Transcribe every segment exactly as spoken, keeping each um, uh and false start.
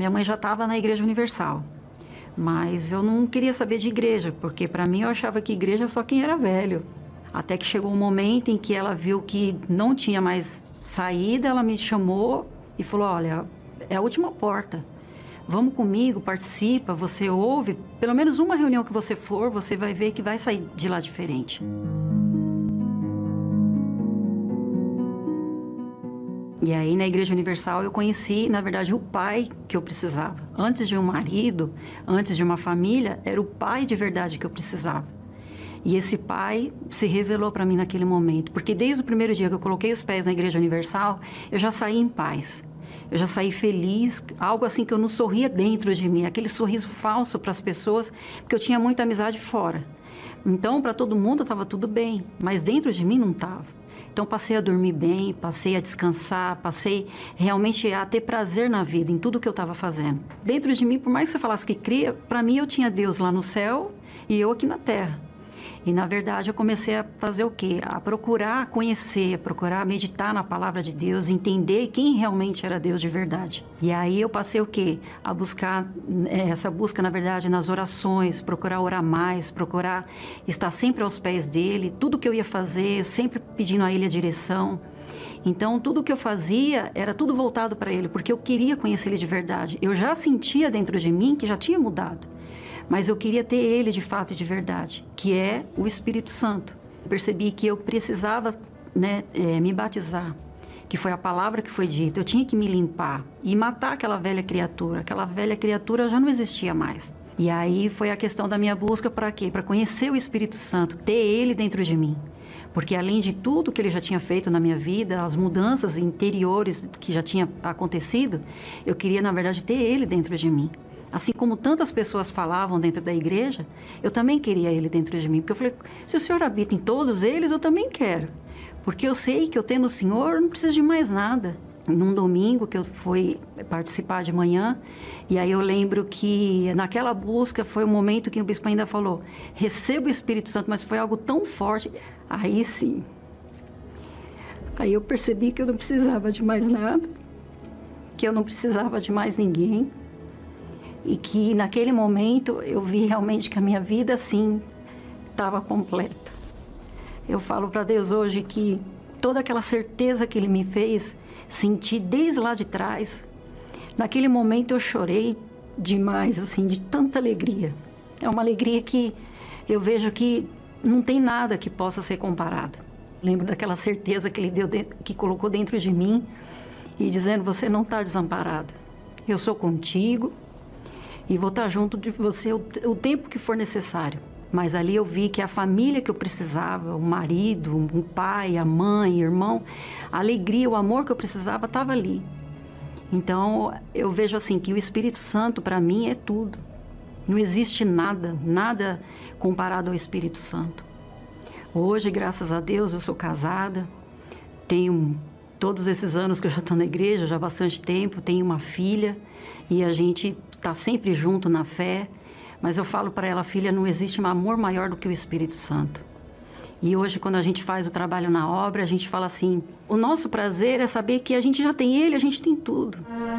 minha mãe já estava na Igreja Universal, mas eu não queria saber de igreja, porque para mim eu achava que igreja só quem era velho. Até que chegou um momento em que ela viu que não tinha mais saída, ela me chamou e falou, olha, é a última porta. Vamos comigo, participa, você ouve, pelo menos uma reunião que você for, você vai ver que vai sair de lá diferente. E aí, na Igreja Universal, eu conheci, na verdade, o pai que eu precisava. Antes de um marido, antes de uma família, era o pai de verdade que eu precisava. E esse pai se revelou para mim naquele momento, porque desde o primeiro dia que eu coloquei os pés na Igreja Universal, eu já saí em paz. Eu já saí feliz, algo assim que eu não sorria dentro de mim, aquele sorriso falso para as pessoas, porque eu tinha muita amizade fora. Então, para todo mundo estava tudo bem, mas dentro de mim não estava. Então, passei a dormir bem, passei a descansar, passei realmente a ter prazer na vida, em tudo que eu estava fazendo. Dentro de mim, por mais que você falasse que cria, para mim eu tinha Deus lá no céu e eu aqui na terra. E, na verdade, eu comecei a fazer o quê? A procurar conhecer, a procurar meditar na palavra de Deus, entender quem realmente era Deus de verdade. E aí eu passei o quê? A buscar, essa busca, na verdade, nas orações, procurar orar mais, procurar estar sempre aos pés dele. Tudo que eu ia fazer, sempre pedindo a ele a direção. Então, tudo que eu fazia era tudo voltado para ele, porque eu queria conhecer ele de verdade. Eu já sentia dentro de mim que já tinha mudado. Mas eu queria ter ele de fato e de verdade, que é o Espírito Santo. Eu percebi que eu precisava, né, é, me batizar, que foi a palavra que foi dita. Eu tinha que me limpar e matar aquela velha criatura. Aquela velha criatura já não existia mais. E aí foi a questão da minha busca para quê? Para conhecer o Espírito Santo, ter ele dentro de mim. Porque além de tudo que ele já tinha feito na minha vida, as mudanças interiores que já tinha acontecido, eu queria, na verdade, ter ele dentro de mim. Assim como tantas pessoas falavam dentro da igreja, eu também queria ele dentro de mim. Porque eu falei, se o Senhor habita em todos eles, eu também quero. Porque eu sei que eu tendo o Senhor, eu não preciso de mais nada. Num domingo que eu fui participar de manhã, e aí eu lembro que naquela busca foi o momento que o bispo ainda falou, receba o Espírito Santo, mas foi algo tão forte. Aí sim, aí eu percebi que eu não precisava de mais nada, que eu não precisava de mais ninguém. E que naquele momento eu vi realmente que a minha vida, sim, estava completa. Eu falo para Deus hoje que toda aquela certeza que Ele me fez sentir desde lá de trás, naquele momento eu chorei demais, assim, de tanta alegria. É uma alegria que eu vejo que não tem nada que possa ser comparado. Lembro daquela certeza que Ele deu, que colocou dentro de mim e dizendo, você não está desamparada. Eu sou contigo. E vou estar junto de você o, o tempo que for necessário. Mas ali eu vi que a família que eu precisava, o marido, o pai, a mãe, o irmão, a alegria, o amor que eu precisava estava ali. Então, eu vejo assim que o Espírito Santo, para mim, é tudo. Não existe nada, nada comparado ao Espírito Santo. Hoje, graças a Deus, eu sou casada, tenho todos esses anos que eu já estou na igreja, já há bastante tempo, tenho uma filha e a gente está sempre junto na fé, mas eu falo para ela, filha, não existe um amor maior do que o Espírito Santo. E hoje, quando a gente faz o trabalho na obra, a gente fala assim, o nosso prazer é saber que a gente já tem ele, a gente tem tudo.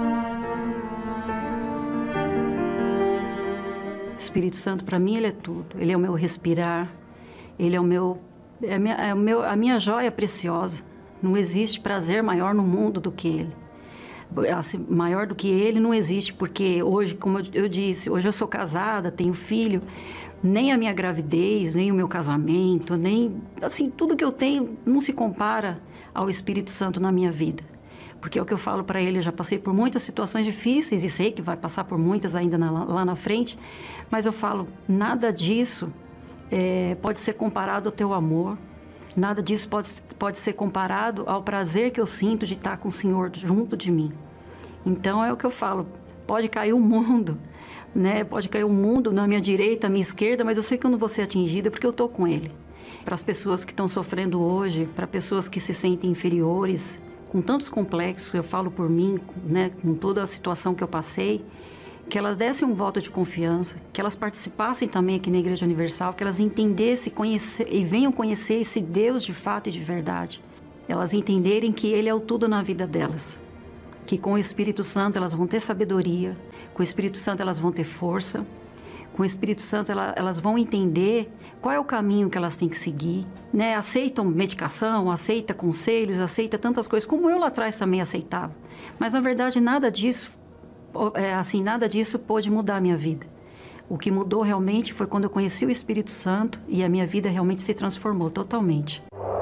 O Espírito Santo, para mim, ele é tudo. Ele é o meu respirar, ele é o meu, é a minha, é o meu, a minha joia preciosa. Não existe prazer maior no mundo do que ele. Assim, maior do que ele não existe, porque hoje, como eu, eu disse, hoje eu sou casada, tenho filho, nem a minha gravidez, nem o meu casamento, nem, assim, tudo que eu tenho não se compara ao Espírito Santo na minha vida. Porque é o que eu falo para ele, eu já passei por muitas situações difíceis e sei que vai passar por muitas ainda na, lá na frente, mas eu falo, nada disso é, pode ser comparado ao teu amor. Nada disso pode, pode ser comparado ao prazer que eu sinto de estar com o Senhor junto de mim. Então, é o que eu falo, pode cair o mundo, né? Pode cair o mundo na minha direita, na minha esquerda, mas eu sei que eu não vou ser atingida porque eu estou com Ele. Para as pessoas que estão sofrendo hoje, para pessoas que se sentem inferiores, com tantos complexos, eu falo por mim, né? Com toda a situação que eu passei, que elas dessem um voto de confiança, que elas participassem também aqui na Igreja Universal, que elas entendessem conhecer, e venham conhecer esse Deus de fato e de verdade. Elas entenderem que Ele é o tudo na vida delas. que com o Espírito Santo elas vão ter sabedoria, com o Espírito Santo elas vão ter força, com o Espírito Santo elas vão entender qual é o caminho que elas têm que seguir, né? Aceitam medicação, aceita conselhos, aceita tantas coisas, como eu lá atrás também aceitava. Mas, na verdade, nada disso, é, assim, nada disso pôde mudar a minha vida. O que mudou realmente foi quando eu conheci o Espírito Santo e a minha vida realmente se transformou totalmente.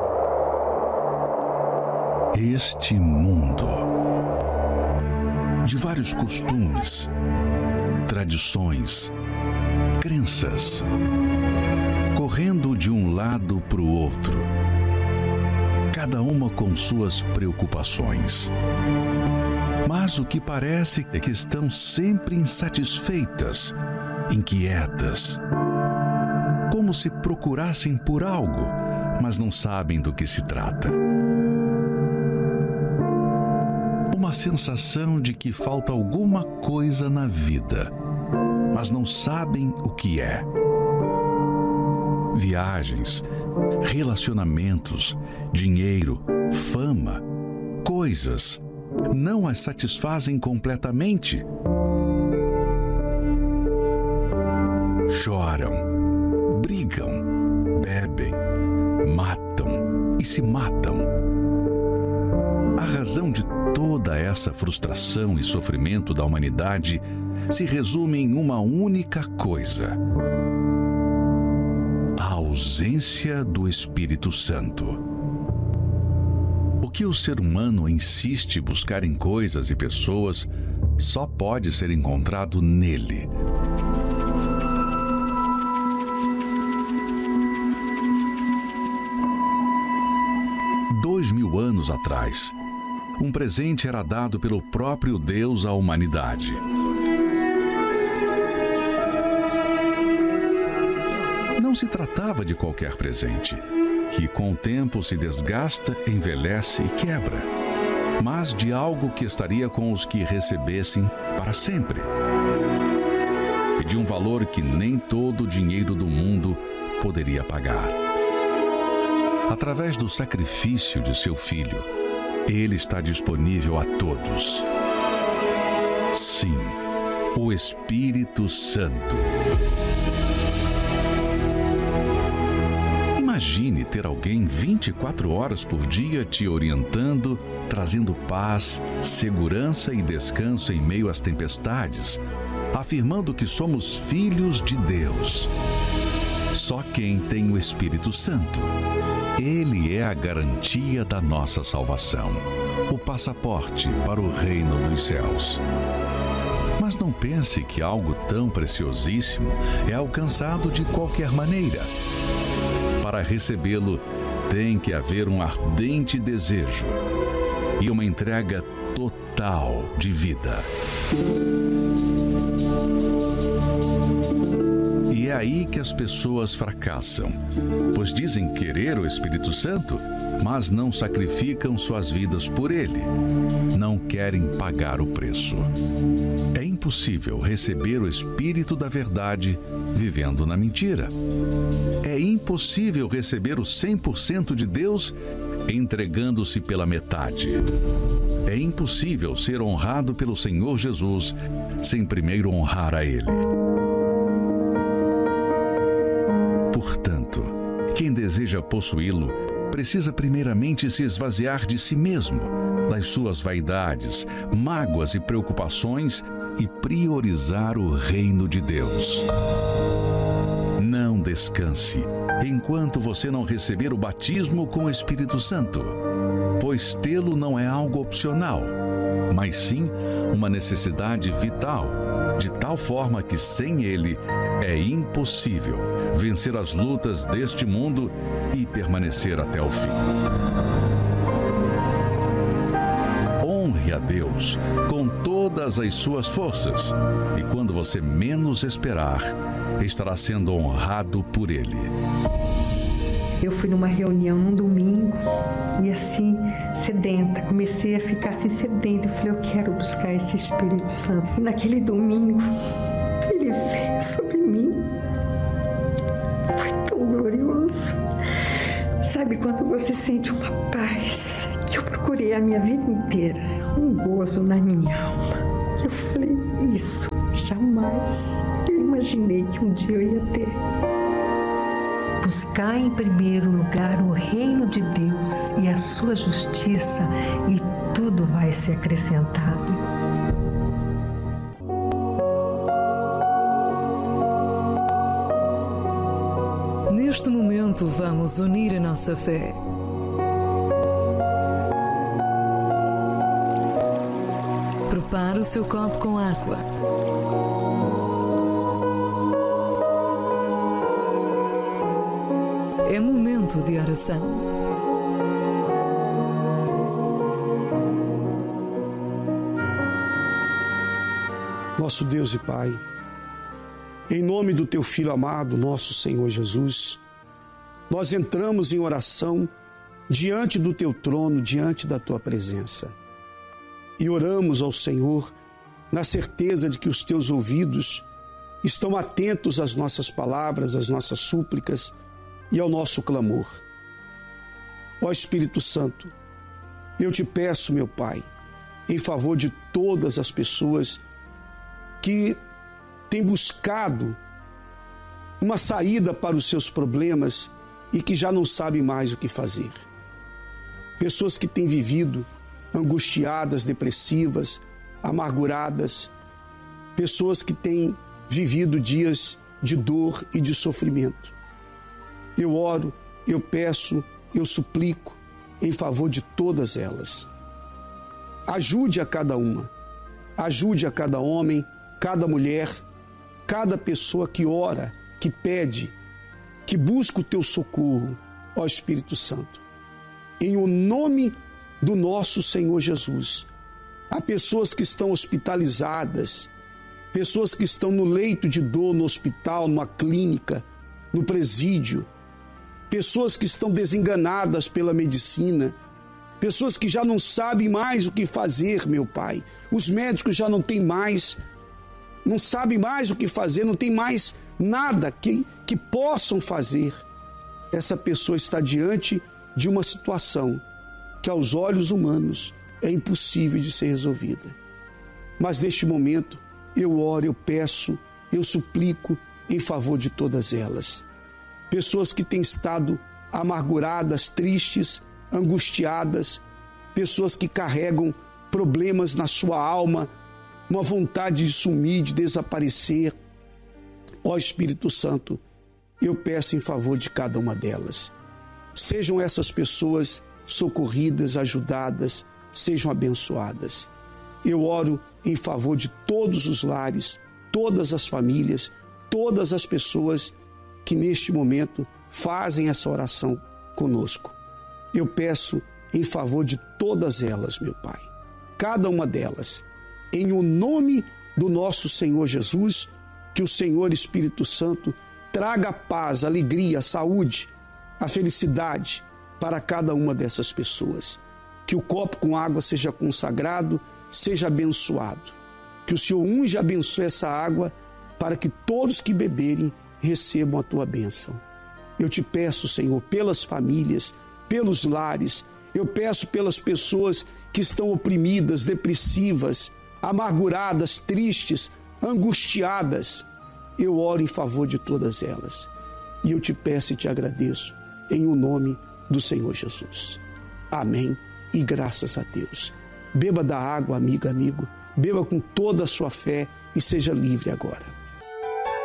Este mundo de vários costumes, tradições, crenças, correndo de um lado para o outro, cada uma com suas preocupações. Mas o que parece é que estão sempre insatisfeitas, inquietas, como se procurassem por algo, mas não sabem do que se trata. Uma sensação de que falta alguma coisa na vida, mas não sabem o que é. Viagens, relacionamentos, dinheiro, fama, coisas não as satisfazem completamente. Choram, brigam, bebem, matam e se matam. A razão de toda essa frustração e sofrimento da humanidade se resume em uma única coisa: a ausência do Espírito Santo. O que o ser humano insiste buscar em coisas e pessoas só pode ser encontrado nele. Dois mil anos atrás, um presente era dado pelo próprio Deus à humanidade. Não se tratava de qualquer presente, que com o tempo se desgasta, envelhece e quebra, mas de algo que estaria com os que recebessem para sempre. E de um valor que nem todo o dinheiro do mundo poderia pagar. Através do sacrifício de seu filho, ele está disponível a todos. Sim, o Espírito Santo. Imagine ter alguém vinte e quatro horas por dia te orientando, trazendo paz, segurança e descanso em meio às tempestades, afirmando que somos filhos de Deus. Só quem tem o Espírito Santo. Ele é a garantia da nossa salvação, o passaporte para o reino dos céus. Mas não pense que algo tão preciosíssimo é alcançado de qualquer maneira. Para recebê-lo, tem que haver um ardente desejo e uma entrega total de vida. E é aí que as pessoas fracassam, pois dizem querer o Espírito Santo, mas não sacrificam suas vidas por ele. Não querem pagar o preço. É impossível receber o Espírito da verdade vivendo na mentira. É impossível receber o cem por cento de Deus entregando-se pela metade. É impossível ser honrado pelo Senhor Jesus sem primeiro honrar a Ele. Portanto, quem deseja possuí-lo precisa primeiramente se esvaziar de si mesmo, das suas vaidades, mágoas e preocupações e priorizar o reino de Deus. Não descanse enquanto você não receber o batismo com o Espírito Santo, pois tê-lo não é algo opcional, mas sim uma necessidade vital, de tal forma que sem ele é impossível vencer as lutas deste mundo e permanecer até o fim. Honre a Deus com todas as suas forças, e quando você menos esperar, estará sendo honrado por Ele. Eu fui numa reunião num domingo e assim, sedenta, comecei a ficar assim sedenta. Eu falei, eu quero buscar esse Espírito Santo. E naquele domingo, ele veio sobre mim. Foi tão glorioso. Sabe quando você sente uma paz que eu procurei a minha vida inteira? um gozo na minha alma. Eu falei, isso jamais eu imaginei que um dia eu ia ter. Buscar em primeiro lugar o reino de Deus e a sua justiça, e tudo vai ser acrescentado. Neste momento, vamos unir a nossa fé. Prepare o seu copo com água. É momento de oração. Nosso Deus e Pai, em nome do Teu Filho amado, nosso Senhor Jesus, nós entramos em oração diante do Teu trono, diante da Tua presença. E oramos ao Senhor na certeza de que os Teus ouvidos estão atentos às nossas palavras, às nossas súplicas e ao nosso clamor. Ó Espírito Santo, eu te peço, meu Pai, em favor de todas as pessoas que têm buscado uma saída para os seus problemas e que já não sabem mais o que fazer. Pessoas que têm vivido angustiadas, depressivas, amarguradas, pessoas que têm vivido dias de dor e de sofrimento. Eu oro, eu peço, eu suplico em favor de todas elas. Ajude a cada uma, ajude a cada homem, cada mulher, cada pessoa que ora, que pede, que busca o teu socorro, ó Espírito Santo. Em o nome do nosso Senhor Jesus, há pessoas que estão hospitalizadas, pessoas que estão no leito de dor, no hospital, numa clínica, no presídio, pessoas que estão desenganadas pela medicina, pessoas que já não sabem mais o que fazer, meu Pai. Os médicos já não têm mais, não sabem mais o que fazer, não tem mais nada que, que possam fazer. Essa pessoa está diante de uma situação que aos olhos humanos é impossível de ser resolvida. Mas neste momento eu oro, eu peço, eu suplico em favor de todas elas. Pessoas que têm estado amarguradas, tristes, angustiadas, pessoas que carregam problemas na sua alma, uma vontade de sumir, de desaparecer. Ó Espírito Santo, eu peço em favor de cada uma delas. Sejam essas pessoas socorridas, ajudadas, sejam abençoadas. Eu oro em favor de todos os lares, todas as famílias, todas as pessoas que neste momento fazem essa oração conosco. Eu peço em favor de todas elas, meu Pai, cada uma delas, em o nome do nosso Senhor Jesus, que o Senhor Espírito Santo traga a paz, a alegria, a saúde, a felicidade para cada uma dessas pessoas. Que o copo com água seja consagrado, seja abençoado. Que o Senhor unja e abençoe essa água para que todos que beberem recebam a tua bênção. Eu te peço, Senhor, pelas famílias, pelos lares, eu peço pelas pessoas que estão oprimidas, depressivas, amarguradas, tristes, angustiadas. Eu oro em favor de todas elas. E eu te peço e te agradeço em o nome do Senhor Jesus. Amém e graças a Deus. Beba da água, amiga, amigo. Beba com toda a sua fé e seja livre agora.